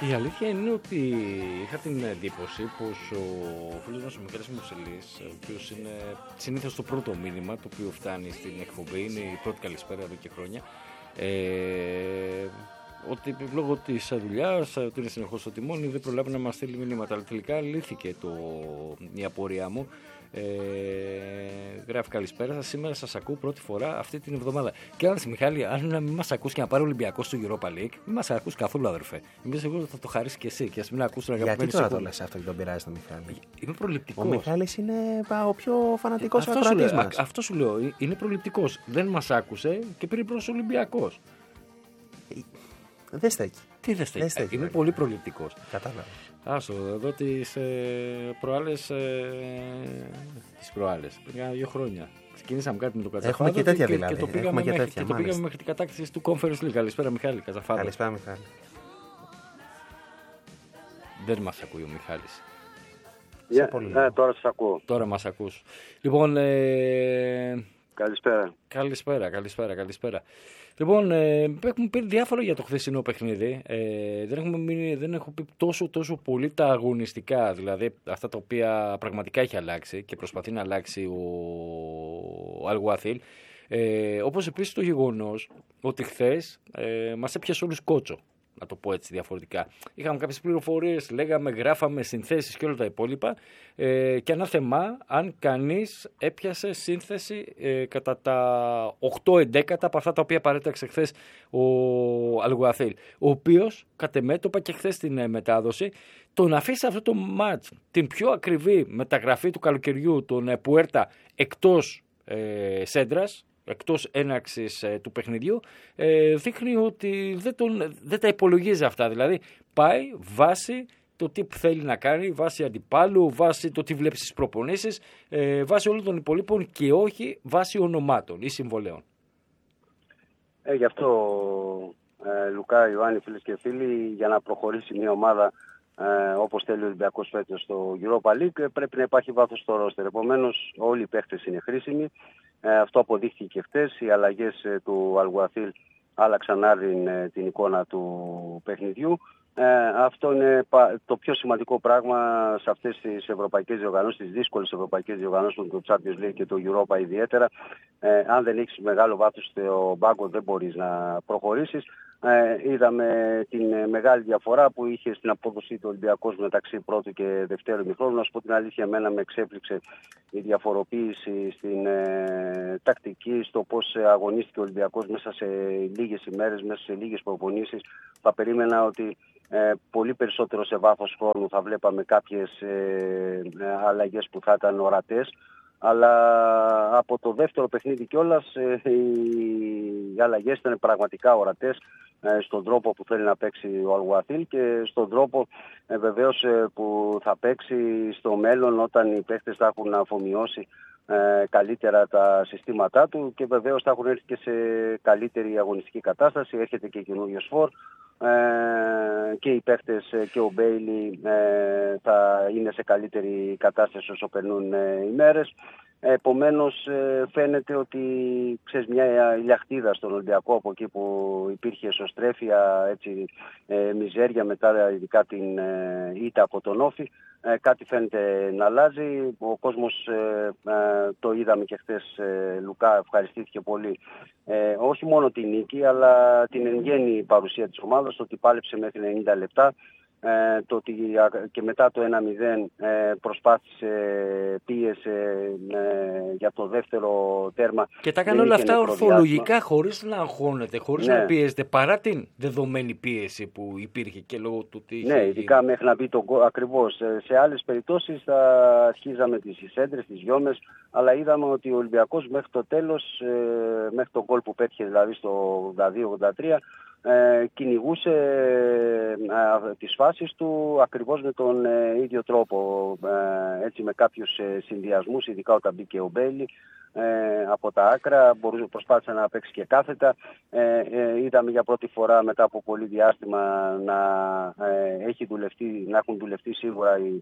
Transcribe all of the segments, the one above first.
Η αλήθεια είναι ότι είχα την εντύπωση πως ο φίλος μας ο Μιχάλης Μουσελής, ο οποίος είναι συνήθως το πρώτο μήνυμα το οποίο φτάνει στην εκπομπή, είναι η πρώτη καλησπέρα εδώ και χρόνια, ότι λόγω της δουλειάς, ότι είναι συνεχώς στο τιμόνι, δεν προλάβει να μας στείλει μηνύματα. Αλλά τελικά λύθηκε η απορία μου. Γράφει καλησπέρα σας. Σήμερα σας ακούω πρώτη φορά αυτή την εβδομάδα. Και άρα, Μιχάλη, αν να μην μας ακούς και να πάρει Ολυμπιακός στο Europa League, μην μας ακούς καθόλου, αδερφέ. Είμαι σίγουρος ότι θα το χαρίσει και εσύ. Και ας μην ακούς τον αγαπημένο. Γιατί τώρα το λες αυτό και τον πειράζει τον Μιχάλη? Είμαι προληπτικός. Ο Μιχάλης είναι ο πιο φανατικός ακροατής μας. Αυτό σου λέω. Είναι προληπτικός. Δεν μας άκουσε και πήρε προς Ολυμπιακός. Δεν στέκει. Τι δεν στέκει? Είμαι πολύ προληπτικός. Κατάλαβα. Άσο, εδώ τις προάλλες, πριν 2 χρόνια. Ξεκινήσαμε κάτι με το Κατσαφάδο. Έχουμε και τέτοια δηλαδή. Και το πήγαμε μέχρι την κατάκτηση του Conference League. Καλησπέρα, Μιχάλη Κατσαφάδο. Καλησπέρα, Μιχάλη. Δεν μας ακούει ο Μιχάλης. Τώρα σας ακούω. Τώρα μας ακούς. Λοιπόν, καλησπέρα. Λοιπόν, έχουμε πει διάφορα για το χθεσινό παιχνίδι. Δεν έχω πει τόσο πολύ τα αγωνιστικά, δηλαδή αυτά τα οποία πραγματικά έχει αλλάξει και προσπαθεί να αλλάξει ο Αλγουαθίλ. Όπως επίσης το γεγονός ότι χθες μας έπιασε όλους κότσο. Να το πω έτσι διαφορετικά. Είχαμε κάποιες πληροφορίες, λέγαμε, γράφαμε συνθέσεις και όλα τα υπόλοιπα. Και ανάθεμα αν κανείς έπιασε σύνθεση κατά τα 8/11 από αυτά τα οποία παρέταξε χθες ο Αλγουαθίλ. Ο οποίος, κατ' εμέ, το είπα και χθες στην μετάδοση, τον αφήσει αυτό το μάτς, την πιο ακριβή μεταγραφή του καλοκαιριού, τον Πουέρτα, εκτός σέντρας, εκτός έναρξης του παιχνιδιού, δείχνει ότι δεν τα υπολογίζει αυτά. Δηλαδή πάει βάσει το τι θέλει να κάνει, βάσει αντιπάλου, βάσει το τι βλέπει στις προπονήσεις, βάσει όλων των υπολείπων και όχι βάσει ονομάτων ή συμβολέων. Γι' αυτό, Λουκά, Ιωάννη, φίλες και φίλοι, για να προχωρήσει μια ομάδα όπως θέλει ο Ολυμπιακός φέτος στο Europa League, πρέπει να υπάρχει βάθος στο ρόστερ. Επομένως, όλοι οι παίχτες είναι χρήσιμοι. Αυτό αποδείχθηκε και χτες. Οι αλλαγές του Αλγουαθίλ άλλαξαν άρδιν την εικόνα του παιχνιδιού. Αυτό είναι το πιο σημαντικό πράγμα σε αυτές τις ευρωπαϊκές διοργανώσεις, τις δύσκολες ευρωπαϊκές διοργανώσεις, το Champions League και το Europa ιδιαίτερα. Αν δεν έχεις μεγάλο βάθος στο πάγκο δεν μπορείς να προχωρήσεις. Είδαμε την μεγάλη διαφορά που είχε στην απόδοση του Ολυμπιακός μεταξύ πρώτου και δευτέρου ημιχρόνου. Να σου πω την αλήθεια, εμένα με εξέπληξε η διαφοροποίηση στην τακτική, στο πώς αγωνίστηκε ο Ολυμπιακός μέσα σε λίγες ημέρες, μέσα σε λίγες προπονήσεις. Θα περίμενα ότι πολύ περισσότερο σε βάθος χρόνου θα βλέπαμε κάποιες αλλαγές που θα ήταν ορατές. Αλλά από το δεύτερο παιχνίδι κιόλας οι αλλαγές ήταν πραγματικά ορατές στον τρόπο που θέλει να παίξει ο Αλγουαθίλ και στον τρόπο βεβαίως που θα παίξει στο μέλλον όταν οι παίχτες θα έχουν αφομοιώσει καλύτερα τα συστήματά του και βεβαίως θα έχουν έρθει και σε καλύτερη αγωνιστική κατάσταση. Έρχεται και καινούριος φορ και οι παίχτες και ο Μπέιλι θα είναι σε καλύτερη κατάσταση όσο περνούν οι μέρες. Επομένως φαίνεται ότι μια ηλιαχτίδα στον Ολυμπιακό από εκεί που υπήρχε εσωστρέφεια, έτσι, μιζέρια μετά ειδικά την ήττα από τον Όφη, κάτι φαίνεται να αλλάζει. Ο κόσμος, το είδαμε και χθες, Λουκά, ευχαριστήθηκε πολύ όχι μόνο την νίκη αλλά την εν γέννη παρουσία της ομάδας, το ότι πάλεψε μέχρι 90 λεπτά. Το ότι και μετά το 1-0 προσπάθησε, πίεσε για το δεύτερο τέρμα. Και τα έκανε όλα αυτά ορθολογικά, χωρίς να αγχώνεται, χωρίς να πιέζεται, παρά την δεδομένη πίεση που υπήρχε και λόγω του τι είχε γίνει. Ειδικά μέχρι να μπει το γκολ. Ακριβώς. Σε άλλες περιπτώσεις θα αρχίζαμε τις εισέντρες, τις γιόμες, αλλά είδαμε ότι ο Ολυμπιακός μέχρι το τέλος, μέχρι το γκολ που πέτυχε δηλαδή στο 82-83, κυνηγούσε τις φάσεις του ακριβώς με τον ίδιο τρόπο, έτσι, με κάποιους συνδυασμούς, ειδικά όταν μπήκε ο Μπέιλι από τα άκρα, προσπάθησε να παίξει και κάθετα. Είδαμε για πρώτη φορά μετά από πολύ διάστημα να έχουν δουλευτεί σίγουρα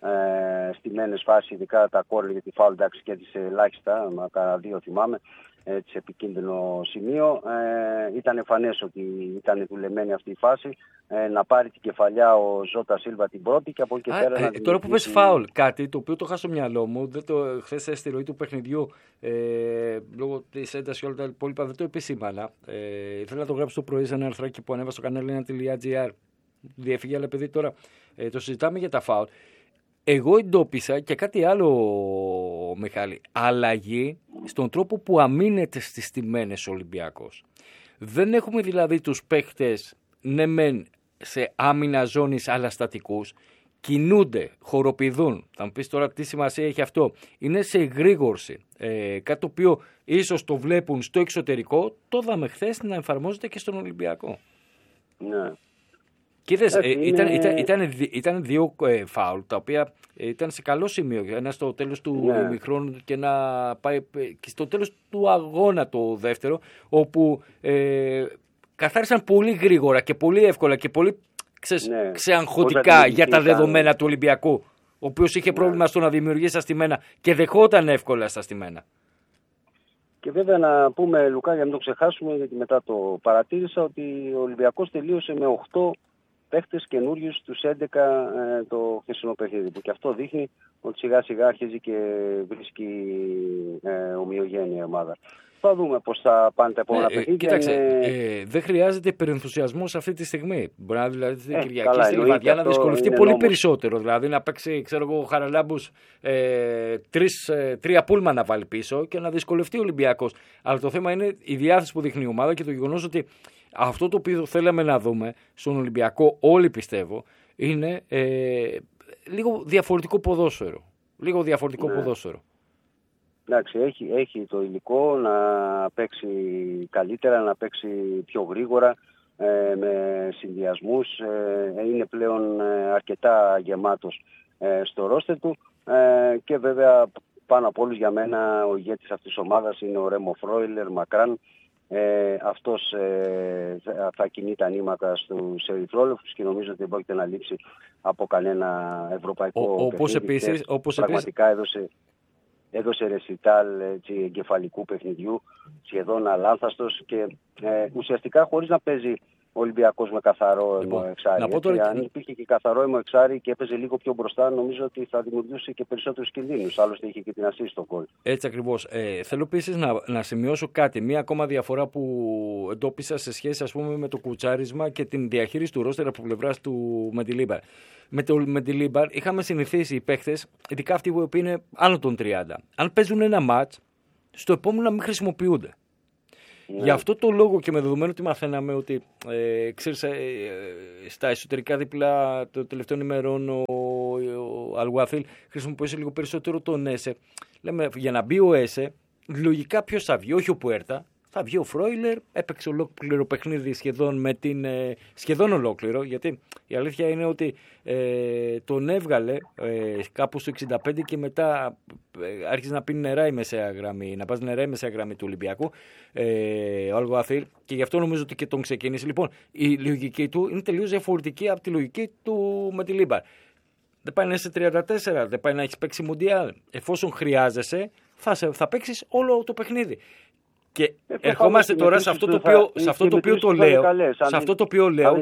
στημένες φάσεις, ειδικά τα κόρνερ, γιατί φάουλ εντάξει και τις ελάχιστα, μα κάνα 2 θυμάμαι, σε επικίνδυνο σημείο. Ήταν εμφανές ότι ήταν δουλεμένη αυτή η φάση. Να πάρει την κεφαλιά ο Ζώτα Σίλβα την πρώτη και από εκεί πέρα να τώρα που πες φάουλ, κάτι το οποίο το χάσω στο μυαλό μου, χθες στη ροή του παιχνιδιού, λόγω της έντασης και όλα τα υπόλοιπα, δεν το επισήμανα. Ήθελα να το γράψω το πρωί σε ένα αρθράκι που ανέβα στο κανάλι 1.gr. Διέφυγε, αλλά επειδή τώρα το συζητάμε για τα φάουλ. Εγώ εντόπισα και κάτι άλλο, Μιχάλη. Αλλαγή στον τρόπο που αμήνεται στις στημένες ο Ολυμπιακός. Δεν έχουμε δηλαδή τους παίχτες, ναι μεν σε άμυνα ζώνης αλλά στατικούς, κινούνται, χοροπηδούν. Θα μου πεις τώρα τι σημασία έχει αυτό. Είναι σε εγρήγορση. Κάτι το οποίο ίσως το βλέπουν στο εξωτερικό, το είδαμε χθες να εφαρμόζεται και στον Ολυμπιακό. Ναι. Κοίτας, ήταν 2 φάουλ τα οποία ήταν σε καλό σημείο. Ένα στο τέλος του ημιχρόνου και να πάει και στο τέλος του αγώνα το δεύτερο, όπου καθάρισαν πολύ γρήγορα και πολύ εύκολα και πολύ ξεαγχωτικά για τα δεδομένα του Ολυμπιακού, ο οποίος είχε πρόβλημα στο να δημιουργήσει αστημένα και δεχόταν εύκολα στα αστημένα. Και βέβαια να πούμε, Λουκά, για να μην το ξεχάσουμε, γιατί μετά το παρατήρησα, ότι ο Ολυμπιακός τελείωσε με 8 παίχτες καινούριους στους 11 το χθεσινό παιχνίδι, που και αυτό δείχνει ότι σιγά σιγά αρχίζει και βρίσκει ομοιογένεια η ομάδα. Θα δούμε πώς θα πάνε τα επόμενα παιχνίδια. Κοίταξε, δεν χρειάζεται υπερενθουσιασμός αυτή τη στιγμή. Μπορεί να δηλαδή την Κυριακή στη Λιβαδιά να δυσκολευτεί πολύ περισσότερο. Δηλαδή να παίξει, ξέρω εγώ, ο Χαραλάμπους 3 πούλμα να βάλει πίσω και να δυσκολευτεί ο Ολυμπιακός. Αλλά το θέμα είναι η διάθεση που δείχνει η ομάδα και το γεγονός ότι αυτό το οποίο θέλαμε να δούμε στον Ολυμπιακό, όλοι πιστεύω, είναι λίγο διαφορετικό ποδόσφαιρο. Ποδόσφαιρο. Εντάξει, έχει το υλικό να παίξει καλύτερα, να παίξει πιο γρήγορα, με συνδυασμούς. Είναι πλέον αρκετά γεμάτος στο ρόστερ του και βέβαια πάνω από όλους για μένα ο ηγέτης αυτής της ομάδας είναι ο Ρέμο Φρόιλερ, μακράν. Αυτός θα κινεί τα νήματα στους ερυθρόλευκους και νομίζω ότι δεν πρόκειται να λείψει από κανένα ευρωπαϊκό παιχνίδι. Πραγματικά έδωσε ρεσιτάλ εγκεφαλικού παιχνιδιού, σχεδόν αλάνθαστος και ουσιαστικά χωρίς να παίζει ο Ολυμπιακός με καθαρό αιμοεξάρι. Αν υπήρχε και καθαρό αιμοεξάρι και έπαιζε λίγο πιο μπροστά, νομίζω ότι θα δημιουργούσε και περισσότερους κινδύνους. Άλλωστε είχε και την ασίστ στο γκολ. Έτσι ακριβώς. Θέλω επίσης να σημειώσω κάτι. Μία ακόμα διαφορά που εντόπισα σε σχέση, ας πούμε, με το κουτσάρισμα και την διαχείριση του ρόστερ από πλευράς του Μεντιλίμπαρ. Με το Μεντιλίμπαρ είχαμε συνηθίσει οι παίχτες, ειδικά αυτοί που είναι άνω των 30. Αν παίζουν ένα μάτς, στο επόμενο να μην χρησιμοποιούνται. Γι' αυτό το λόγο και με δεδομένο ότι μαθαίναμε ότι ξέρεις, στα εσωτερικά δίπλα των τελευταίων ημερών ο Αλγουαθίλ χρησιμοποιούσε λίγο περισσότερο τον Έσε. Λέμε για να μπει ο Έσε, λογικά ποιος θα βγει, όχι ο Πουέρτα. Θα βγει ο Φρόιλερ, έπαιξε ολόκληρο παιχνίδι σχεδόν ολόκληρο, γιατί η αλήθεια είναι ότι τον έβγαλε κάπου στο 65 και μετά άρχισε να πίνει νερά η μεσαία γραμμή, να πάζει νερά η μεσαία γραμμή του Ολυμπιακού, ο Αλγουαθίλ, και γι' αυτό νομίζω ότι και τον ξεκίνησε. Λοιπόν, η λογική του είναι τελείως διαφορετική από τη λογική του με τη Λίμπαρ. Δεν πάει να είσαι 34, δεν πάει να έχεις παίξει Μουντιάλ. Εφόσον χρειάζεσαι, θα παίξεις όλο το παιχνίδι. Και ερχόμαστε τώρα σε αυτό το οποίο το λέω. Σε αυτό το οποίο λέω.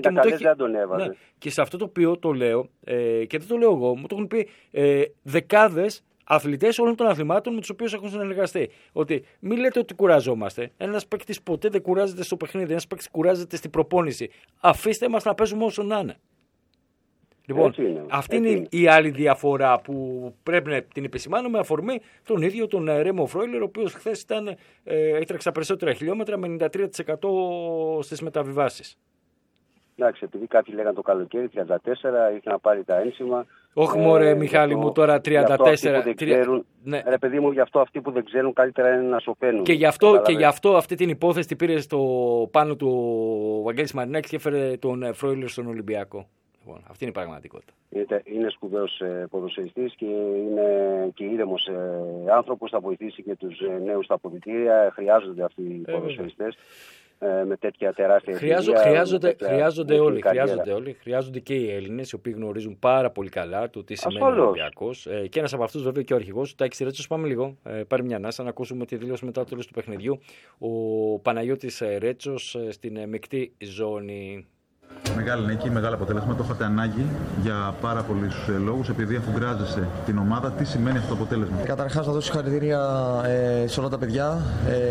Και σε αυτό το οποίο το λέω, και δεν το λέω εγώ, μου το έχουν πει δεκάδες αθλητές όλων των αθλημάτων με τους οποίους έχουν συνεργαστεί. Ότι μην λέτε ότι κουραζόμαστε. Ένας παίκτης ποτέ δεν κουράζεται στο παιχνίδι. Ένας παίκτης κουράζεται στην προπόνηση. Αφήστε μας να παίζουμε όσο να είναι. Λοιπόν, αυτή είναι η άλλη διαφορά που πρέπει να την επισημάνω με αφορμή τον ίδιο τον Ρέμο Φρόιλερ, ο οποίος χθες έτρεξε περισσότερα χιλιόμετρα με 93% στις μεταβιβάσεις. Εντάξει, επειδή κάποιοι λέγανε το καλοκαίρι 34, ήρθε να πάρει τα ένσημα. Όχι μωρέ Μιχάλη μου, τώρα 34. Ναι. Ρε παιδί μου, γι' αυτό αυτοί που δεν ξέρουν καλύτερα είναι να σωπαίνουν. Και γι' αυτό αυτή την υπόθεση την πήρε στο πάνω του Βαγγέλης Μαρινάκης και έφερε τον Φρόιλερ στον Ολυμπιακό. Λοιπόν, αυτή είναι η πραγματικότητα. Είναι σπουδαίος ποδοσφαιριστής και είναι και ήρεμος άνθρωπος. Θα βοηθήσει και τους νέους στα αποδυτήρια. Χρειάζονται αυτοί οι ποδοσφαιριστές. με τέτοια τεράστια εμπειρία. Χρειάζονται όλοι. Χρειάζονται και οι Έλληνες, οι οποίοι γνωρίζουν πάρα πολύ καλά το τι σημαίνει ο Ολυμπιακός. Και ένας από αυτούς, βέβαια, και ο αρχηγός, ο Τάκης Ρέτσος. Πάμε λίγο, πάρει μια ανάσα, να ακούσουμε τη δήλωση μετά το τέλος του παιχνιδιού. Ο Παναγιώτης Ρέτσος στην μεικτή ζώνη. Μεγάλη νίκη, μεγάλο αποτέλεσμα. Το είχατε ανάγκη για πάρα πολλούς λόγους, επειδή αφουγκράζεσαι την ομάδα. Τι σημαίνει αυτό το αποτέλεσμα? Καταρχάς, να δώσω συγχαρητήρια σε όλα τα παιδιά,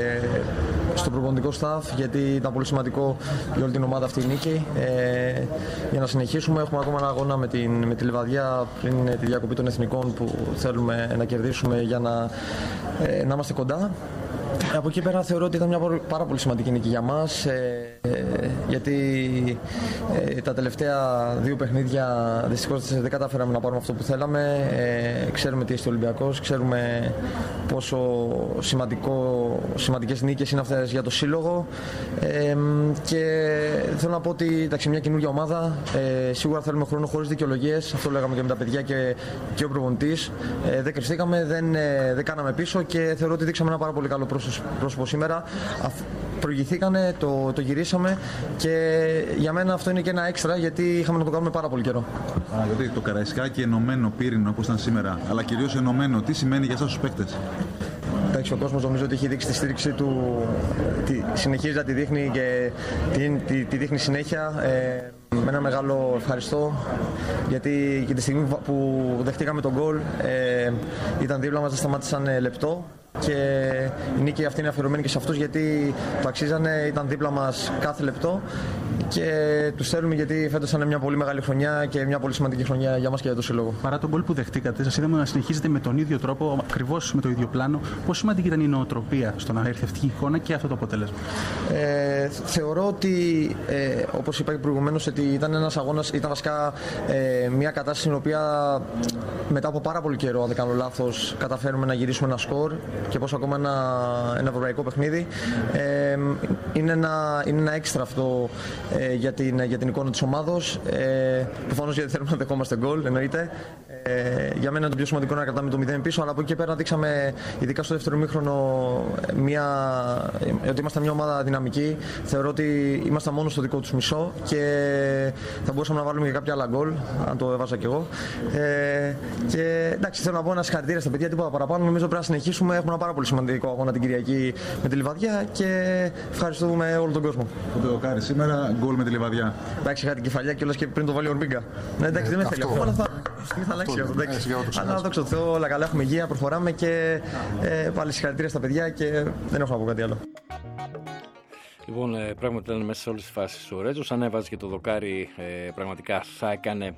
στο προπονητικό staff, γιατί ήταν πολύ σημαντικό για όλη την ομάδα αυτή η νίκη. Για να συνεχίσουμε, έχουμε ακόμα ένα αγώνα με τη Λιβαδιά πριν τη διακοπή των εθνικών που θέλουμε να κερδίσουμε για να είμαστε κοντά. Από εκεί πέρα θεωρώ ότι ήταν μια πάρα πολύ σημαντική νίκη για μας, γιατί τα τελευταία δύο παιχνίδια δυστυχώς δεν καταφέραμε να πάρουμε αυτό που θέλαμε. Ξέρουμε τι είστε Ολυμπιακός, ξέρουμε πόσο σημαντικές νίκες είναι αυτές για το σύλλογο, και θέλω να πω ότι εντάξει, μια καινούργια ομάδα, σίγουρα θέλουμε χρόνο χωρίς δικαιολογίες, αυτό λέγαμε και με τα παιδιά και ο προπονητής. Δεν κρυφτήκαμε, δεν κάναμε πίσω και θεωρώ ότι δείξαμε ένα πάρα πολύ καλό πρόσωπο σήμερα. Προηγηθήκανε, το γυρίσαμε και για μένα αυτό είναι και ένα έξτρα, γιατί είχαμε να το κάνουμε πάρα πολύ καιρό. Γιατί το Καραϊσκάκι ενωμένο πύρινο όπως ήταν σήμερα, αλλά κυρίως ενωμένο, τι σημαίνει για εσάς τους παίκτες? Εντάξει, ο κόσμος νομίζω ότι έχει δείξει τη στήριξη του, συνεχίζει να τη δείχνει και τη δείχνει συνέχεια. Με ένα μεγάλο ευχαριστώ, γιατί και τη στιγμή που δεχτήκαμε τον γκολ ήταν δίπλα μας, δεν σταμάτησαν λεπτό. Και η νίκη αυτή είναι αφιερωμένη και σε αυτούς, γιατί το αξίζανε, ήταν δίπλα μας κάθε λεπτό και τους θέλουμε, γιατί φέτος ήταν μια πολύ μεγάλη χρονιά και μια πολύ σημαντική χρονιά για μας και για το σύλλογο. Παρά τον γκολ που δεχτήκατε, σας είδαμε να συνεχίζετε με τον ίδιο τρόπο, ακριβώς με το ίδιο πλάνο. Πόσο σημαντική ήταν η νοοτροπία στο να έρθει αυτή η εικόνα και αυτό το αποτέλεσμα? Θεωρώ ότι, όπως είπα και προηγουμένως, ότι ήταν ένας αγώνας, ήταν βασικά μια κατάσταση στην οποία μετά από πάρα πολύ καιρό, αν δεν κάνω λάθος, καταφέρουμε να γυρίσουμε ένα σκορ και πόσο ακόμα ένα ευρωπαϊκό παιχνίδι. Είναι ένα έξτρα αυτό για την εικόνα της ομάδος. Προφανώς γιατί θέλουμε να δεχόμαστε γκολ, εννοείται. Για μένα το πιο σημαντικό είναι να κρατάμε το 0 πίσω, αλλά από εκεί και πέρα δείξαμε, ειδικά στο δεύτερο ημίχρονο, ότι είμαστε μια ομάδα δυναμική. Θεωρώ ότι ήμασταν μόνο στο δικό τους μισό και θα μπορούσαμε να βάλουμε και κάποια άλλα γκολ, αν το έβαζα κι εγώ. Και εντάξει, θέλω να πω ένα συγχαρητήρια στα παιδιά, τίποτα παραπάνω. Νομίζω πρέπει να συνεχίσουμε. Έχουμε ένα πάρα πολύ σημαντικό αγώνα την Κυριακή με τη Λιβαδιά και ευχαριστούμε όλο τον κόσμο. Το κάνει σήμερα γκολ με τη Λιβαδιά. Εντάξει, είχα την κεφαλιά κιόλας και πριν το βάλει ο Ορμπίγκα. Εντάξει, δεν με θέλει αυτό, αλλά θα αλλάξει αυτό. Αλλά δόξα τω Θεώ, όλα καλά, έχουμε υγεία, προχωράμε και πάλι συγχαρητήρια στα παιδιά και δεν έχω να πω κάτι άλλο. Λοιπόν, πράγματι ήταν μέσα σε όλες τις φάσεις ο Ρέτσος. Αν έβαζε και το δοκάρι, πραγματικά θα έκανε.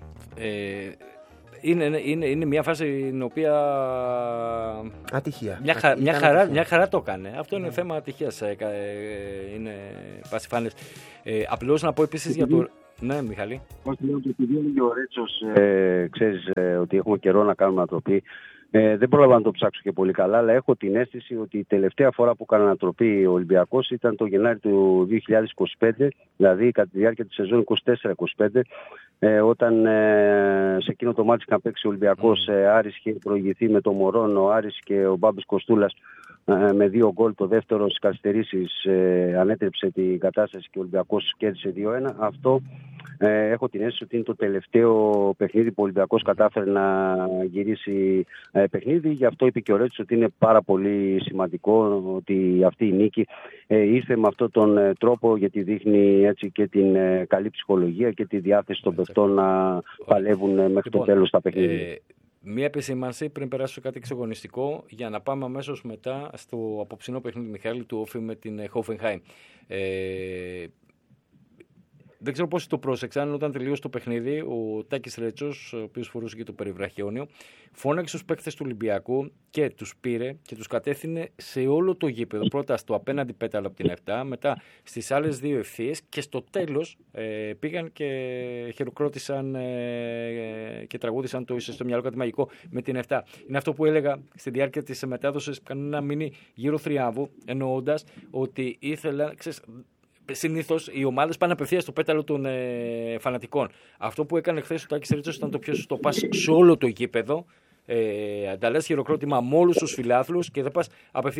Είναι μια φάση στην οποία. Ατυχία. Μια χαρά το έκανε. Αυτό είναι θέμα ατυχίας. Είναι πασιφάνες. Απλώς να πω επίσης για το. Ναι, Μιχαλή. Όχι, λέω ότι επειδή είναι ο Ρέτσος, ξέρεις ότι έχουμε καιρό να κάνουμε ανατροπή. Δεν πρόλαβα να το ψάξω και πολύ καλά, αλλά έχω την αίσθηση ότι η τελευταία φορά που έκανε ανατροπή ο Ολυμπιακός ήταν το Γενάρη του 2025, δηλαδή κατά τη διάρκεια της σεζόν 24-25, όταν σε εκείνο το μάτι είχαν παίξει ο Ολυμπιακός, Άρης είχε προηγηθεί με το Μωρόν, ο Άρης και ο Μπάμπης Κοστούλας με 2 γκολ. Το δεύτερο στις καθυστερήσεις ανέτρεψε την κατάσταση και ο Ολυμπιακός κέρδισε 2-1. Αυτό έχω την αίσθηση ότι είναι το τελευταίο παιχνίδι που ο Ολυμπιακός κατάφερε να γυρίσει παιχνίδι. Γι' αυτό είπε και ο Ρέτσος ότι είναι πάρα πολύ σημαντικό ότι αυτή η νίκη ήρθε με αυτόν τον τρόπο, γιατί δείχνει έτσι και την καλή ψυχολογία και τη διάθεση των παιχτών να παλεύουν μέχρι το τέλος τα παιχνίδια. Μία επισήμανση πριν περάσω σε κάτι εξαγωνιστικό για να πάμε αμέσως μετά στο απόψινό παιχνίδι Μιχάλη του Όφη με την Hoffenheim. Δεν ξέρω πώς το πρόσεξαν, όταν τελείωσε το παιχνίδι, ο Τάκης Ρέτσος, ο οποίος φορούσε και το περιβραχιόνιο, φώναξε στους παίκτες του Ολυμπιακού και τους πήρε και τους κατεύθυνε σε όλο το γήπεδο. Πρώτα στο απέναντι πέταλο από την 7, μετά στις άλλες 2 ευθείες και στο τέλος πήγαν και χειροκρότησαν και τραγούδισαν το «Είσαι στο μυαλό κάτι μαγικό» με την 7. Είναι αυτό που έλεγα στη διάρκεια της μετάδοσης, κανένα μήνυ γύρω θριάμβου, εννοώντας ότι ήθελα. Συνήθως οι ομάδες πάνε απευθείας στο πέταλο των φανατικών. Αυτό που έκανε χθες ο Τάκης Ρέτσος ήταν το πιο σωστό. Πας σε όλο το γήπεδο, ανταλλάσσεις χειροκρότημα με όλους τους φιλάθλους και δεν πας απευθείας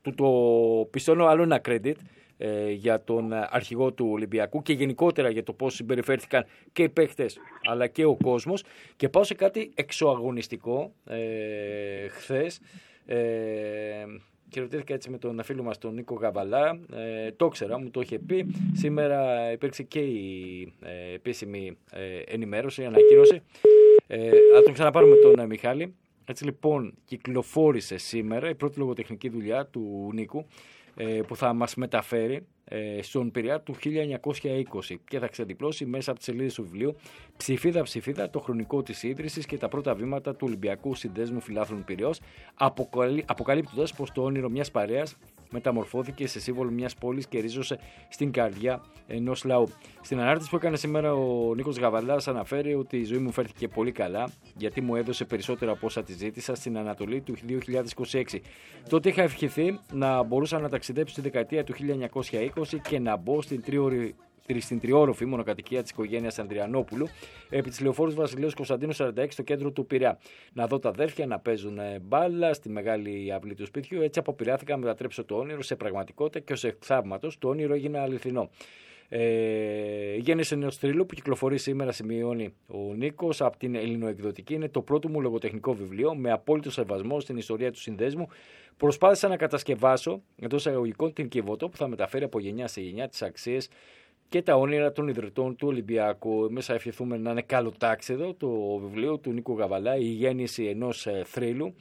του το πιστώνω άλλο ένα credit για τον αρχηγό του Ολυμπιακού και γενικότερα για το πώς συμπεριφέρθηκαν και οι παίχτες αλλά και ο κόσμος. Και πάω σε κάτι εξωαγωνιστικό χθες. Και ρωτήθηκα έτσι με τον φίλο μας τον Νίκο Γαβαλά, το ήξερα, μου το είχε πει. Σήμερα υπήρξε και η επίσημη ενημέρωση, ανακοίνωση. Θα τον ξαναπάρουμε τον Μιχάλη. Έτσι λοιπόν κυκλοφόρησε σήμερα η πρώτη λογοτεχνική δουλειά του Νίκου που θα μας μεταφέρει στον Πειραιά του 1920 και θα ξεδιπλώσει μέσα από τις σελίδες του βιβλίου ψηφίδα το χρονικό της ίδρυσης και τα πρώτα βήματα του Ολυμπιακού Συνδέσμου Φιλάθλων Πειραιώς, αποκαλύπτοντας πως το όνειρο μιας παρέας μεταμορφώθηκε σε σύμβολο μιας πόλης και ρίζωσε στην καρδιά ενός λαού. Στην ανάρτηση που έκανε σήμερα ο Νίκος Γαβαλάς αναφέρει ότι η ζωή μου φέρθηκε πολύ καλά γιατί μου έδωσε περισσότερα από όσα τη ζήτησα στην Ανατολή του 2026. Τότε είχα ευχηθεί να μπορούσα να ταξιδέψω στη δεκαετία του 1920 και να μπω στην τριόροφη μονοκατοικία της οικογένειας Ανδριανόπουλου επί της Λεωφόρου Βασιλέως Κωνσταντίνου 46 στο κέντρο του Πειραιά. Να δω τα αδέρφια να παίζουν μπάλα στη μεγάλη αυλή του σπιτιού. Έτσι αποπειράθηκα να μετατρέψω το όνειρο σε πραγματικότητα και ως εκθαύματος το όνειρο έγινε αληθινό. Η γέννηση ενός θρύλου που κυκλοφορεί σήμερα, σημειώνει ο Νίκος, από την Ελληνοεκδοτική. Είναι το πρώτο μου λογοτεχνικό βιβλίο με απόλυτο σεβασμό στην ιστορία του συνδέσμου. Προσπάθησα να κατασκευάσω εντός εισαγωγικών την Κιβωτό που θα μεταφέρει από γενιά σε γενιά τις αξίες και τα όνειρα των ιδρυτών του Ολυμπιακού. Μέσα ευχηθούμε να είναι καλοτάξιδο το βιβλίο του Νίκου Γαβαλά, η γέννηση ενός θρύλου,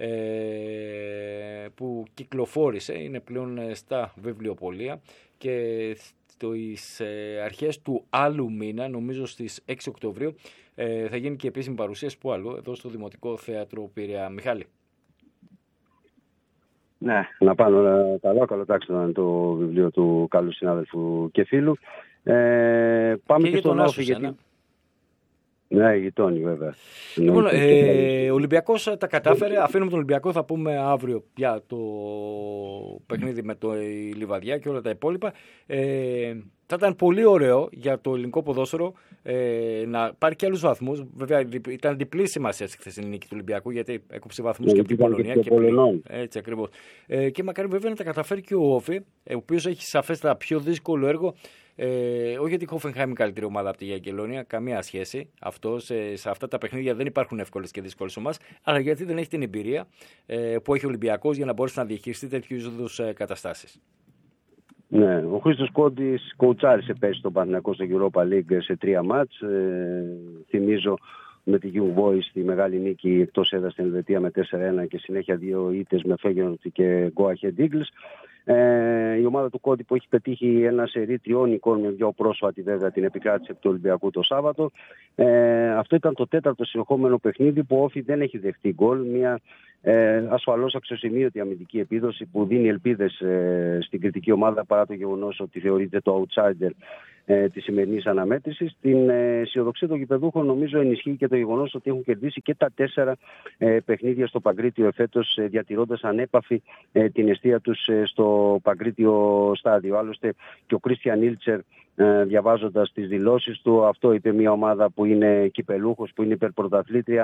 που κυκλοφόρησε, είναι πλέον στα βιβλιοπωλεία και στις αρχές του άλλου μήνα, νομίζω στις 6 Οκτωβρίου, θα γίνει και επίσημη παρουσίαση που άλλο, εδώ στο Δημοτικό Θέατρο Πειραιά. Μιχάλη. Ναι, να πάνω καλοτάξιδο είναι το βιβλίο του καλού συνάδελφου και φίλου. Πάμε και στον Όφη γιατί... Ναι, γειτόνι βέβαια. Λοιπόν, ο Ολυμπιακός τα κατάφερε. Αφήνουμε τον Ολυμπιακό, θα πούμε αύριο πια το παιχνίδι με το Λιβαδιά και όλα τα υπόλοιπα. Θα ήταν πολύ ωραίο για το ελληνικό ποδόσφαιρο να πάρει και άλλους βαθμούς. Βέβαια ήταν διπλή σημασία στη χθεσινή νίκη του Ολυμπιακού, γιατί έκοψε βαθμούς και από την Πολωνία και πλέον. Έτσι ακριβώς. Και μακάρι βέβαια να τα καταφέρει και ο Όφη, ο οποίος έχει σαφέστατα πιο δύσκολο έργο. Όχι γιατί η Χόφενχάιμ είναι καλύτερη ομάδα από τη Γιαγκελόνια, καμία σχέση. Σε αυτά τα παιχνίδια δεν υπάρχουν εύκολες και δύσκολες ομάδες, αλλά γιατί δεν έχει την εμπειρία που έχει ο Ολυμπιακός για να μπορέσει να διαχειριστεί τέτοιου είδους καταστάσεις. Ναι, ο Χρήστος Κόντης κοουτσάρισε πέρσι στον Παναθηναϊκό στο Europa League σε 3 μάτς. Θυμίζω με τη Young Boys τη μεγάλη νίκη εκτός έδρας στην Ελβετία με 4-1 και συνέχεια 2 ήττες με Feyenoord και Go Ahead Eagles. Η ομάδα του Κόντι που έχει πετύχει ένα σερί 3 νικών, με πιο πρόσφατη βέβαια την επικράτηση του Ολυμπιακού το Σάββατο. Αυτό ήταν το 4ο συνεχόμενο παιχνίδι που ο Όφη δεν έχει δεχτεί γκολ. Μια ασφαλώς αξιοσημείωτη αμυντική επίδοση που δίνει ελπίδες στην κριτική ομάδα παρά το γεγονός ότι θεωρείται το outsider της σημερινής αναμέτρησης. Την αισιοδοξία των γηπεδούχων νομίζω ενισχύει και το γεγονός ότι έχουν κερδίσει και τα 4 παιχνίδια στο Παγκρίτιο εφέτος, διατηρώντας ανέπαφη την εστία τους στο Παγκρίτιο στάδιο. Άλλωστε και ο Κρίστιαν Ήλτσερ, διαβάζοντας τις δηλώσεις του, αυτό είπε: μια ομάδα που είναι κυπελούχος, που είναι υπερπρωταθλήτρια,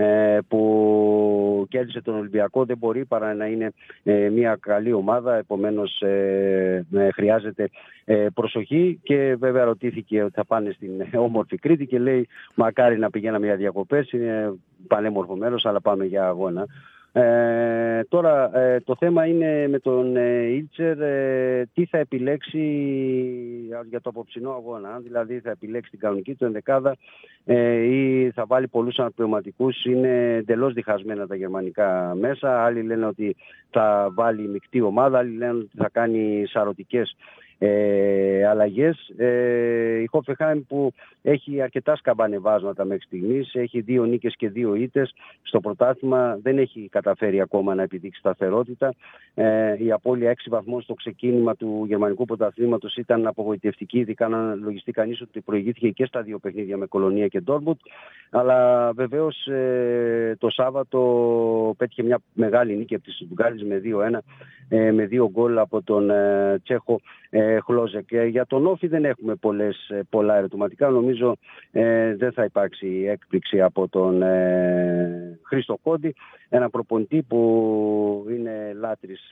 που κέρδισε τον Ολυμπιακό, δεν μπορεί παρά να είναι μια καλή ομάδα, επομένως χρειάζεται προσοχή. Και βέβαια ρωτήθηκε ότι θα πάνε στην όμορφη Κρήτη και λέει: μακάρι να πηγαίναμε για διακοπές, είναι πανέμορφο μέρος, αλλά πάμε για αγώνα. Τώρα το θέμα είναι με τον Ήλτσερ τι θα επιλέξει για το απόψινό αγώνα. Δηλαδή θα επιλέξει την κανονική του ενδεκάδα ή θα βάλει πολλούς αναπληρωματικούς. Είναι εντελώς διχασμένα τα γερμανικά μέσα. Άλλοι λένε ότι θα βάλει μεικτή ομάδα, άλλοι λένε ότι θα κάνει σαρωτικές αλλαγές. Η Χόφενχάιμ που έχει αρκετά σκαμπανεβάσματα μέχρι στιγμής, έχει 2 νίκες και 2 ήττες στο πρωτάθλημα, δεν έχει καταφέρει ακόμα να επιδείξει σταθερότητα. Η απώλεια 6 βαθμών στο ξεκίνημα του γερμανικού πρωταθλήματος ήταν απογοητευτική, ειδικά να λογιστεί κανείς ότι προηγήθηκε και στα 2 παιχνίδια με Κολονία και Ντόρτμουντ. Αλλά βεβαίως το Σάββατο πέτυχε μια μεγάλη νίκη από τη Στουτγκάρδη με 2-1, με 2 γκολ από τον Τσέχο Χλόζεκ. Για τον Όφη δεν έχουμε πολλά ερωτηματικά. Νομίζω δεν θα υπάρξει έκπληξη από τον Χρήστο Κόντι, ένα προπονητή που είναι λάτρης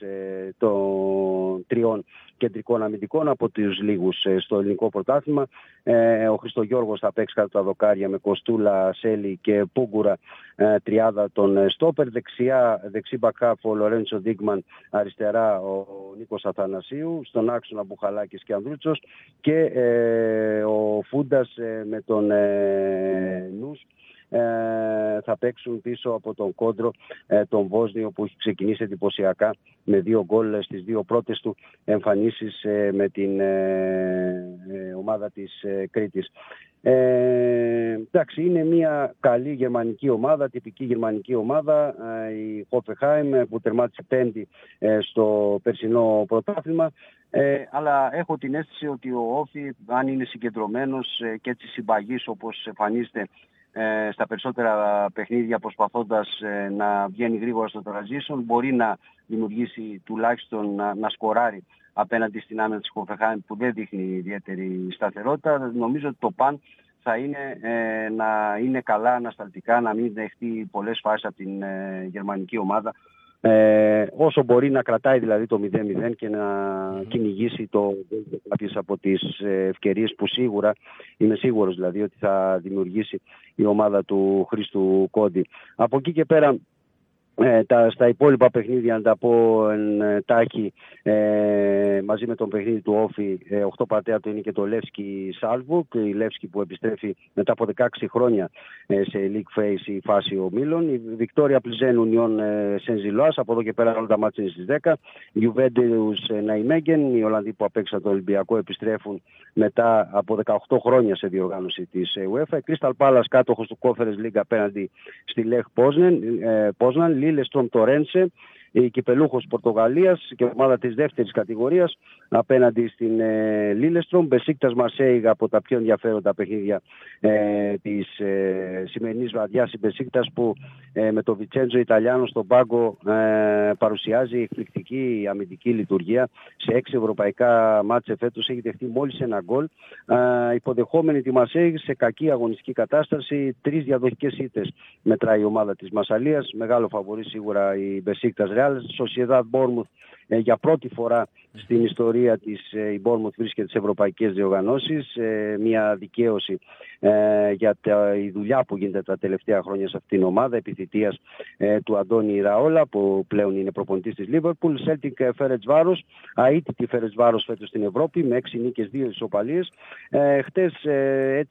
των 3 κεντρικών αμυντικών από τους λίγους στο ελληνικό πρωτάθλημα. Ο Χριστογιώργος θα παίξει κάτω τα δοκάρια με Κοστούλα, Σέλη και Πούγκουρα, τριάδα των στόπερ. Δεξί μπακάπ ο Λορέντσο Ντίγμαν, αριστερά ο Νίκος Αθανασίου, στον άξονα Μπουχαλάκης και Ανδρούτσος και ο Φούντας με τον Νους θα παίξουν πίσω από τον Κόντρο, τον Βόσνιο, που έχει ξεκινήσει εντυπωσιακά με 2 γκολ στις 2 πρώτες του εμφανίσεις με την ομάδα της Κρήτης. Εντάξει, είναι μια καλή γερμανική ομάδα, τυπική γερμανική ομάδα, η Χόφενχάιμ, που τερμάτισε 5η στο περσινό πρωτάθλημα. Αλλά έχω την αίσθηση ότι ο Όφι, αν είναι συγκεντρωμένος και έτσι συμπαγής όπως εμφανίζεται στα περισσότερα παιχνίδια, προσπαθώντας να βγαίνει γρήγορα στο transition, μπορεί να δημιουργήσει τουλάχιστον να σκοράρει απέναντι στην άμυνα της Χόφενχάιμ, που δεν δείχνει ιδιαίτερη σταθερότητα. Νομίζω ότι το παν θα είναι να είναι καλά ανασταλτικά, να μην δεχτεί πολλές φάσεις από την γερμανική ομάδα, όσο μπορεί να κρατάει δηλαδή το 0-0 και να κυνηγήσει κάποιες από τις ευκαιρίες που σίγουρα, είμαι σίγουρος δηλαδή ότι θα δημιουργήσει η ομάδα του Χρήστου Κόντι. Από εκεί και πέρα, στα υπόλοιπα παιχνίδια, να τα πω εντάχει, μαζί με τον παιχνίδι του Όφι, 8 πατέα του είναι και το Λεύσκι Σάλβουκ, η Λεύσκι που επιστρέφει μετά από 16 χρόνια σε League Phase η φάση ομίλων. Η Βικτόρια Πλιζέν Ουνιόν Σενζιλόας, από εδώ και πέρα όλα τα μάτια είναι στις 10. Juventus Ναϊμέγγεν, οι Ολλανδοί που απέξαν το Ολυμπιακό, επιστρέφουν μετά από 18 χρόνια σε διοργάνωση της UEFA. Crystal Palace, κάτοχος του Conference League απέναντι στη Lech Poznan. Λίλεστρομ Τορένσε, η κυπελούχος Πορτογαλίας και ομάδα της δεύτερης κατηγορίας απέναντι στην Λίλεστρομ. Μπεσίκτας Μαρσέιγ, από τα πιο ενδιαφέροντα παιχνίδια της σημερινής βραδιάς, η Μπεσίκτας που με το Βιτσέντζο Ιταλιάνο στον πάγκο παρουσιάζει εκπληκτική αμυντική λειτουργία. Σε 6 ευρωπαϊκά μάτσε φέτος έχει δεχτεί μόλις 1 γκολ, υποδεχόμενη τη Μαρσέιγ σε κακή αγωνιστική κατάσταση. 3 διαδοχικές ήττες μετράει η ομάδα της Μασσαλίας. Μεγάλο φαβορί σίγουρα η Μπεσίκτας. Real Sociedad Bournemouth, για πρώτη φορά στην ιστορία της η Bournemouth βρίσκεται σε ευρωπαϊκές διοργανώσεις. Μια δικαίωση για τη δουλειά που γίνεται τα τελευταία χρόνια σε αυτήν την ομάδα, επιθετείας του Αντώνη Ραόλα, που πλέον είναι προπονητής της Liverpool. Celtic Ferencváros, αίτητη Ferencváros φέτος στην Ευρώπη, με 6 νίκες, 2 ισοπαλίες. Χτες έτσι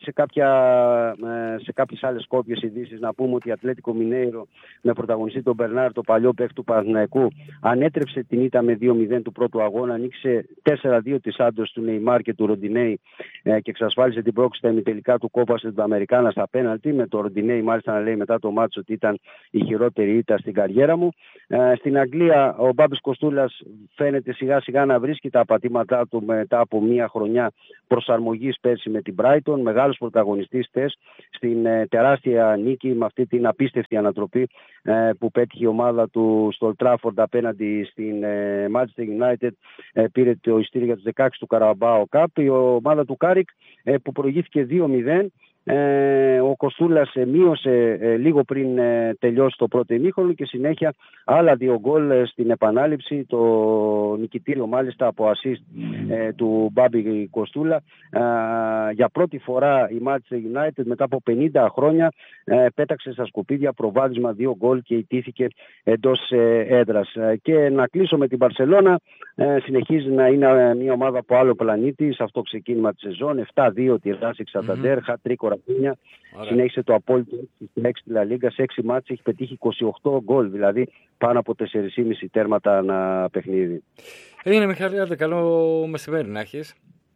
σε κάποιες άλλες κόπιες ειδήσεις να πούμε ότι η Ατλέτικο Μινέιρο, με πρωταγωνιστή τον Μπερνάρ, το παλιό παίκτη του Παναθηναϊκού, ανέτρεψε την ήττα με 2-0 του πρώτου αγώνα, ανοίξε 4-2 της άντρος του Νεϊμάρ και του Ροντινέη και εξασφάλισε την πρόκληση στα ημιτελικά του Κόπα του Αμερικάνα στα πέναλτι, με το Ροντινέη μάλιστα να λέει μετά το μάτσο ότι ήταν η χειρότερη ήττα στην καριέρα μου. Στην Αγγλία ο Μπάμπης Κοστούλας φαίνεται σιγά σιγά να βρίσκει τα πατήματά του μετά από μια χρονιά προσαρμογής πέρσι με την Brighton. Μεγάλος πρωταγωνιστής στην τεράστια νίκη, με αυτή την απίστευτη ανατροπή που πέτυχε η ομάδα του στο Old Trafford απέναντι στην Manchester United. Πήρε το ειστήριο για τους 16 του Carabao Cup. Η ομάδα του Κάρικ που προηγήθηκε 2-0. Ο Κοστούλας μείωσε λίγο πριν τελειώσει το πρώτο ημίχρονο και συνέχεια άλλα 2 γκολ στην επανάληψη, το νικητήριο μάλιστα από assist του Μπάμπη Κοστούλα. Για πρώτη φορά η Manchester United μετά από 50 χρόνια πέταξε στα σκουπίδια προβάδισμα 2 γκολ και ητήθηκε εντός έδρας. Και να κλείσω με την Μπαρσελόνα, συνεχίζει να είναι μια ομάδα από άλλο πλανήτη σε αυτό το ξεκίνημα της σεζόν. 7-2 τη Ράση Ξανταντέρ, χατρίκο Ραφίνια. Συνέχισε το απόλυτο 6 στη Λα Λίγκα, σε 6 μάτς έχει πετύχει 28 γκολ, δηλαδή πάνω από 4,5 τέρματα ανά παιχνίδι. Έγινε Μιχάλη, άντε καλό μεσημέρι να έχεις.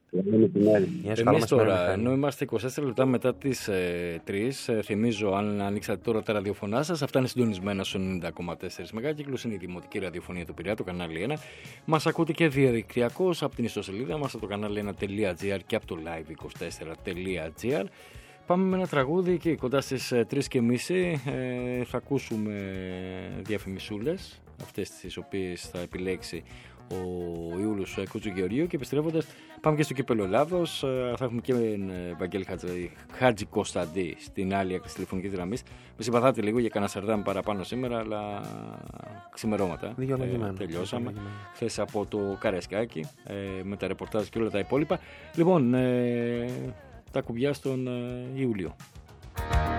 Εμείς τώρα, ενώ είμαστε 24 λεπτά μετά τις 3, θυμίζω, αν ανοίξατε τώρα τα ραδιοφωνά σας, αυτά είναι συντονισμένα στο 90,4 Μεγάκυκλος, είναι η Δημοτική Ραδιοφωνία του Πειραιά, το κανάλι 1. Μας ακούτε και διαδικτυακώς από την ιστοσελίδα μας, από το κανάλι 1.gr και από το live24.gr. Πάμε με ένα τραγούδι και κοντά στις 3:30 θα ακούσουμε διαφημισούλες, αυτές τις οποίες θα επιλέξει ο Ιούλιος Κουτζογεωργίου και επιστρέφοντας πάμε και στο κύπελλο Ελλάδος. Θα έχουμε και τον Βαγγέλη Χάτζη Κωνσταντή στην άλλη άκρη της τηλεφωνικής γραμμής. Με συμπαθάτε λίγο για κανένα σαρδάμι παραπάνω σήμερα, αλλά ξημερώματα. Τελειώσαμε. Χθες από το Καραϊσκάκι με τα ρεπορτάζ και όλα τα υπόλοιπα. Λοιπόν, τα κουμπιά στον Ιούλιο.